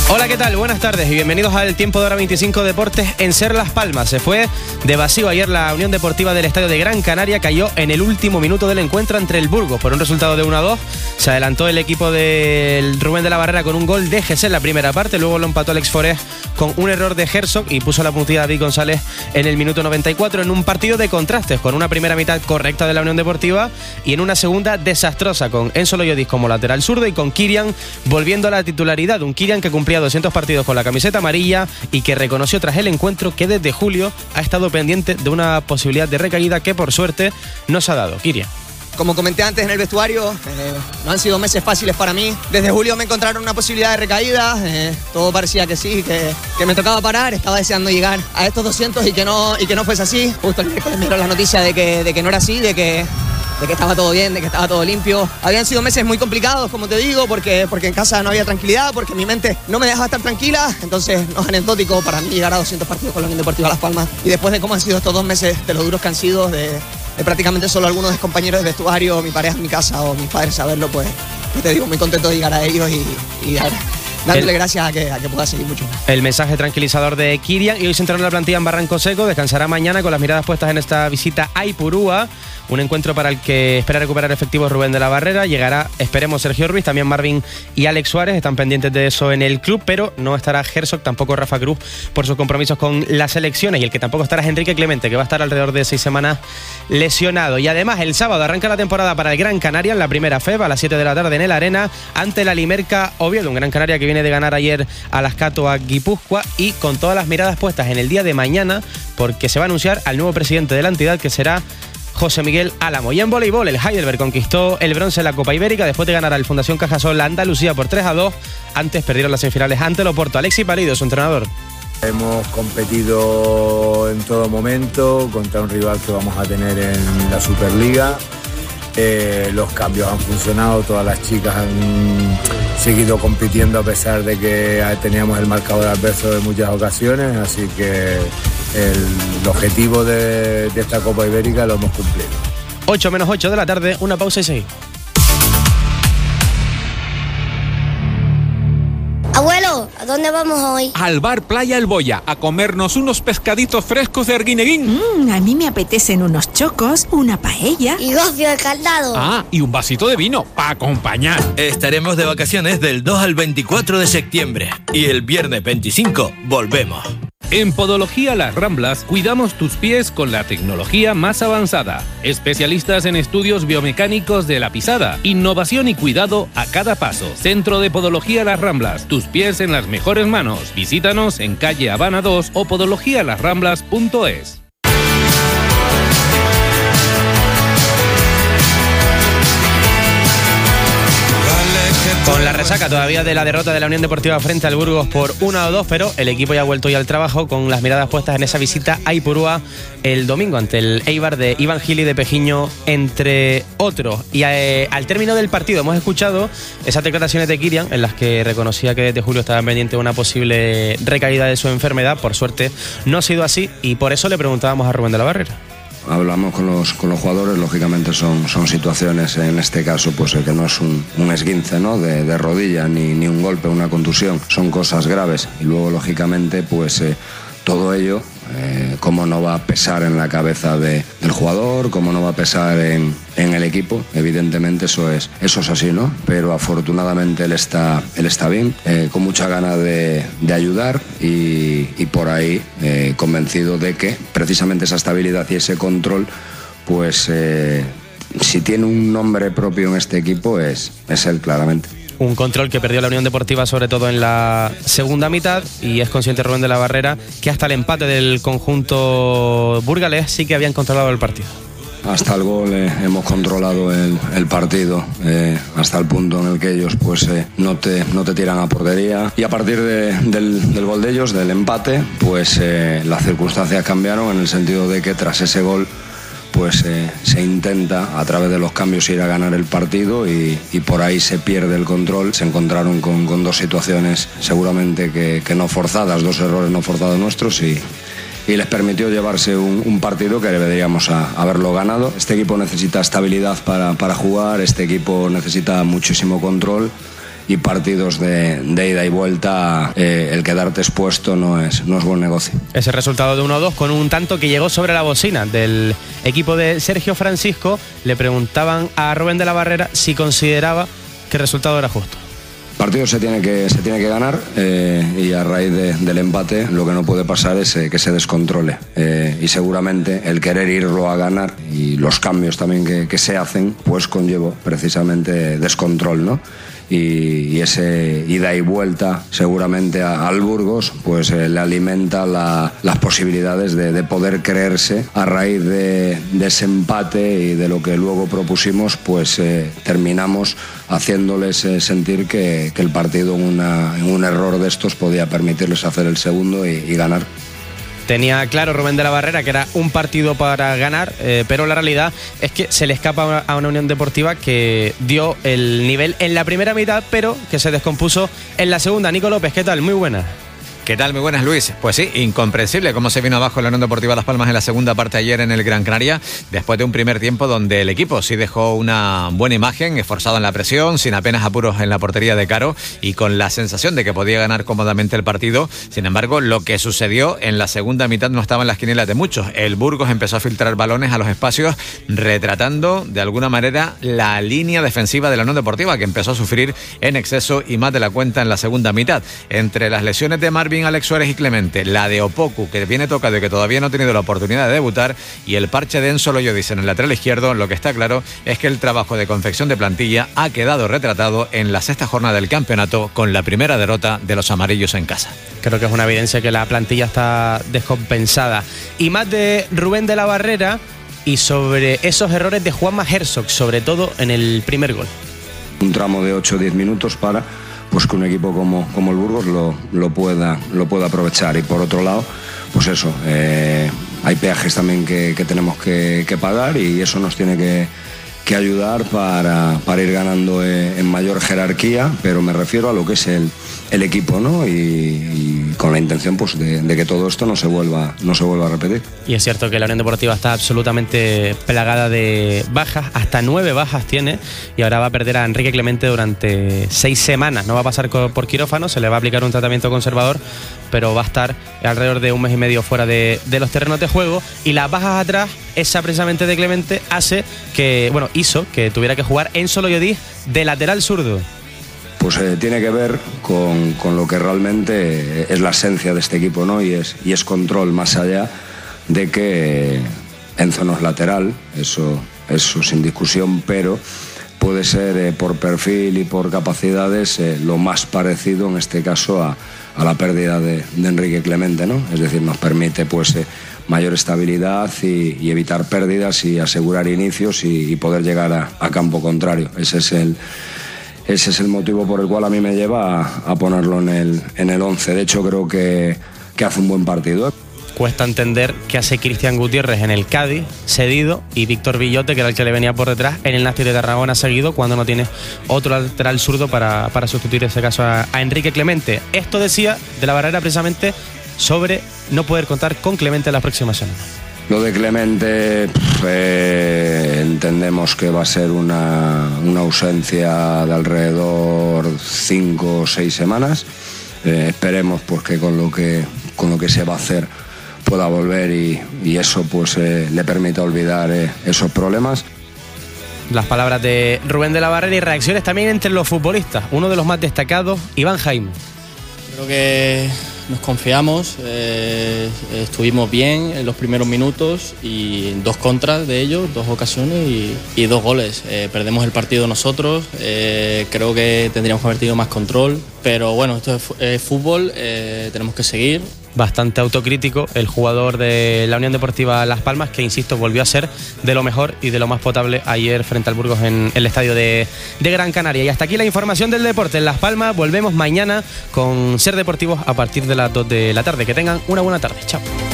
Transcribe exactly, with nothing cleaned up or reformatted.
Hola, ¿qué tal? Buenas tardes y bienvenidos al Tiempo de Hora veinticinco Deportes en Ser Las Palmas. Se fue de vacío ayer la Unión Deportiva del Estadio de Gran Canaria. Cayó en el último minuto del encuentro entre el Burgos por un resultado de uno a dos. Se adelantó el equipo del Rubén de la Barrera con un gol de Gesell en la primera parte. Luego lo empató Alex Forés con un error de Herzog y puso la puntilla a David González en el minuto noventa y cuatro en un partido de contrastes, con una primera mitad correcta de la Unión Deportiva y en una segunda desastrosa, con Enzo Loyodis como lateral zurdo y con Kirian volviendo a la titularidad. Un Kirian que cumplía doscientos partidos con la camiseta amarilla y que reconoció tras el encuentro que desde julio ha estado pendiente de una posibilidad de recaída que por suerte no se ha dado. Kirian. Como comenté antes en el vestuario, eh, no han sido meses fáciles para mí. Desde julio me encontraron una posibilidad de recaída, eh, todo parecía que sí, que, que me tocaba parar, estaba deseando llegar a estos doscientos y que no, y que no fuese así. Justo el miércoles me dieron la noticia de que, de que no era así, de que, de que estaba todo bien, de que estaba todo limpio. Habían sido meses muy complicados, como te digo, porque, porque en casa no había tranquilidad, porque mi mente no me dejaba estar tranquila. Entonces no es anecdótico para mí llegar a doscientos partidos con la Unión Deportiva Las Palmas. Y después de cómo han sido estos dos meses, de lo duros que han sido, de... de prácticamente solo algunos de mis compañeros de vestuario, mi pareja en mi casa o mis padres saberlo, pues yo te digo, muy contento de llegar a ellos y, y dar, dándole el, gracias a que, a que pueda seguir mucho. El mensaje tranquilizador de Kirian. Y hoy se entrenó en la plantilla en Barranco Seco, descansará mañana con las miradas puestas en esta visita a Ipurúa, un encuentro para el que espera recuperar efectivos Rubén de la Barrera. Llegará, esperemos, Sergio Ruiz, también Marvin y Alex Suárez, están pendientes de eso en el club, pero no estará Herzog, tampoco Rafa Cruz por sus compromisos con las selecciones, y el que tampoco estará es Enrique Clemente, que va a estar alrededor de seis semanas lesionado. Y además el sábado arranca la temporada para el Gran Canaria en la primera F E B a las siete de la tarde en el Arena ante la Limerca Oviedo, un Gran Canaria que viene de ganar ayer a las Cato a Guipúzcoa, y con todas las miradas puestas en el día de mañana porque se va a anunciar al nuevo presidente de la entidad, que será José Miguel Álamo. Y en voleibol, el Heidelberg conquistó el bronce en la Copa Ibérica después de ganar al Fundación Cajasol la Andalucía por tres a dos. Antes perdieron las semifinales ante el Oporto. Alexis Palido, su entrenador. Hemos competido en todo momento contra un rival que vamos a tener en la Superliga. Eh, los cambios han funcionado, todas las chicas han seguido compitiendo a pesar de que teníamos el marcador adverso en muchas ocasiones, así que el objetivo de, de esta Copa Ibérica lo hemos cumplido. ocho menos ocho de la tarde, una pausa y seguimos. Abuelo, ¿a dónde vamos hoy? Al bar Playa El Boya, a comernos unos pescaditos frescos de Arguineguín. Mm, a mí me apetecen unos chocos, una paella. Y gofio de caldado. Ah, y un vasito de vino, para acompañar. Estaremos de vacaciones del dos al veinticuatro de septiembre. Y el viernes veinticinco volvemos. En Podología Las Ramblas cuidamos tus pies con la tecnología más avanzada. Especialistas en estudios biomecánicos de la pisada. Innovación y cuidado a cada paso. Centro de Podología Las Ramblas. Tus pies en las mejores manos. Visítanos en calle Habana dos o podología las ramblas punto es. Con la resaca todavía de la derrota de la Unión Deportiva frente al Burgos por uno a dos, pero el equipo ya ha vuelto ya al trabajo con las miradas puestas en esa visita a Ipurúa el domingo ante el Eibar de Iván Gili de Pejiño, entre otros. Y eh, al término del partido hemos escuchado esas declaraciones de Kirian en las que reconocía que desde julio estaba pendiente de una posible recaída de su enfermedad. Por suerte no ha sido así y por eso le preguntábamos a Rubén de la Barrera. Hablamos con los, con los jugadores, lógicamente son, son situaciones, en este caso, pues que no es un, un esguince, ¿no? de, de rodilla, ni, ni un golpe, una contusión, son cosas graves. Y luego, lógicamente, pues eh, todo ello, eh, cómo no va a pesar en la cabeza de, del jugador, cómo no va a pesar en, en el equipo, evidentemente eso es, eso es así, ¿no? Pero afortunadamente él está, él está bien, eh, con mucha ganas de, de ayudar y, y por ahí eh, convencido de que precisamente esa estabilidad y ese control, pues eh, si tiene un nombre propio en este equipo es, es él, claramente. Un control que perdió la Unión Deportiva sobre todo en la segunda mitad, y es consciente Rubén de la Barrera que hasta el empate del conjunto burgalés sí que habían controlado el partido. Hasta el gol eh, hemos controlado el, el partido, eh, hasta el punto en el que ellos pues eh, no, te, no te tiran a portería, y a partir de, del, del gol de ellos, del empate, pues eh, las circunstancias cambiaron en el sentido de que tras ese gol pues eh, se intenta a través de los cambios ir a ganar el partido y, y por ahí se pierde el control. Se encontraron con, con dos situaciones seguramente que, que no forzadas, dos errores no forzados nuestros, y, y les permitió llevarse un, un partido que deberíamos a, haberlo ganado. Este equipo necesita estabilidad para, para jugar, este equipo necesita muchísimo control y partidos de, de ida y vuelta, eh, el quedarte expuesto no es, no es buen negocio. Ese resultado de uno a dos con un tanto que llegó sobre la bocina del equipo de Sergio Francisco. Le preguntaban a Rubén de la Barrera si consideraba que el resultado era justo. El partido se tiene que, se tiene que ganar eh, y a raíz de, del empate lo que no puede pasar es eh, que se descontrole eh, y seguramente el querer irlo a ganar y los cambios también que, que se hacen pues conlleva precisamente descontrol, ¿no? Y, y ese ida y vuelta seguramente a, al Burgos pues eh, le alimenta la, las posibilidades de, de poder creerse a raíz de, de ese empate y de lo que luego propusimos pues eh, terminamos haciéndoles eh, sentir que, que el partido en, una, en un error de estos podía permitirles hacer el segundo y, y ganar. Tenía claro Rubén de la Barrera que era un partido para ganar, eh, pero la realidad es que se le escapa a una Unión Deportiva que dio el nivel en la primera mitad, pero que se descompuso en la segunda. Nico López, ¿qué tal? Muy buena. ¿Qué tal? Muy buenas, Luis. Pues sí, incomprensible cómo se vino abajo la Unión Deportiva Las Palmas en la segunda parte ayer en el Gran Canaria, después de un primer tiempo donde el equipo sí dejó una buena imagen, esforzado en la presión, sin apenas apuros en la portería de Caro y con la sensación de que podía ganar cómodamente el partido. Sin embargo, lo que sucedió en la segunda mitad no estaba en las quinielas de muchos. El Burgos empezó a filtrar balones a los espacios, retratando de alguna manera la línea defensiva de la Unión Deportiva, que empezó a sufrir en exceso y más de la cuenta en la segunda mitad. Entre las lesiones de Marvin, Alex Suárez y Clemente, la de Opoku, que viene tocado y que todavía no ha tenido la oportunidad de debutar, y el parche de Enzo Loyodis en el lateral izquierdo, lo que está claro es que el trabajo de confección de plantilla ha quedado retratado en la sexta jornada del campeonato con la primera derrota de los amarillos en casa. Creo que es una evidencia que la plantilla está descompensada. Y más de Rubén de la Barrera y sobre esos errores de Juanma Herzog, sobre todo en el primer gol. Un tramo de ocho o diez minutos para pues que un equipo como, como el Burgos lo, lo, pueda, lo pueda aprovechar. Y por otro lado, pues eso, eh, hay peajes también que, que tenemos que, que pagar y eso nos tiene que, que ayudar para, para ir ganando en mayor jerarquía, pero me refiero a lo que es el, el equipo, ¿no? Y, y con la intención pues de, de que todo esto no se vuelva no se vuelva a repetir. Y es cierto que la Unión Deportiva está absolutamente plagada de bajas, hasta nueve bajas tiene, y ahora va a perder a Enrique Clemente durante seis semanas. No va a pasar por quirófano, se le va a aplicar un tratamiento conservador, pero va a estar alrededor de un mes y medio fuera de, de los terrenos de juego. Y las bajas atrás, esa precisamente de Clemente, hace que, bueno, hizo que tuviera que jugar Enzo Loyodis de lateral zurdo. Pues eh, tiene que ver con, con lo que realmente es la esencia de este equipo, ¿no? Y es, y es control, más allá de que Enzo no es lateral, eso, eso sin discusión, pero puede ser eh, por perfil y por capacidades eh, lo más parecido en este caso a, a la pérdida de, de Enrique Clemente, ¿no? Es decir, nos permite pues eh, mayor estabilidad y, y evitar pérdidas y asegurar inicios y, y poder llegar a, a campo contrario. Ese es el Ese es el motivo por el cual a mí me lleva a, a ponerlo en el, en el once. De hecho, creo que, que hace un buen partido. Cuesta entender qué hace Cristian Gutiérrez en el Cádiz, cedido, y Víctor Villote, que era el que le venía por detrás, en el Nástic de Tarragona, seguido, cuando no tiene otro lateral zurdo para, para sustituir en ese caso a, a Enrique Clemente. Esto decía de la Barrera precisamente sobre no poder contar con Clemente en las próximas semanas. Lo de Clemente eh, entendemos que va a ser una, una ausencia de alrededor cinco o seis semanas. Eh, esperemos pues, que con lo que con lo que se va a hacer pueda volver y, y eso pues eh, le permita olvidar eh, esos problemas. Las palabras de Rubén de la Barrera y reacciones también entre los futbolistas. Uno de los más destacados, Iván Jaime. Creo que nos confiamos, eh, estuvimos bien en los primeros minutos y dos contras de ellos, dos ocasiones y, y dos goles. Eh, perdemos el partido nosotros, eh, creo que tendríamos que haber tenido más control, pero bueno, esto es eh, fútbol, eh, tenemos que seguir. Bastante autocrítico el jugador de la Unión Deportiva Las Palmas, que insisto, volvió a ser de lo mejor y de lo más potable ayer frente al Burgos en el estadio de, de Gran Canaria. Y hasta aquí la información del deporte en Las Palmas. Volvemos mañana con Ser Deportivos a partir de las dos de la tarde. Que tengan una buena tarde. Chao.